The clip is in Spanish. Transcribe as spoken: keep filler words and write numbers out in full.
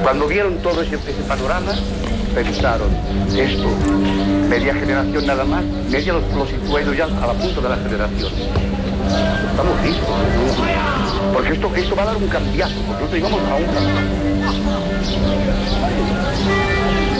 Cuando vieron todo ese, ese panorama, pensaron, esto, media generación nada más, media lo, lo sitúa ellos ya a la punta de la generación. Estamos listos, ¿no? Porque esto, esto va a dar un cambiazo, porque nosotros íbamos a un cambiazo.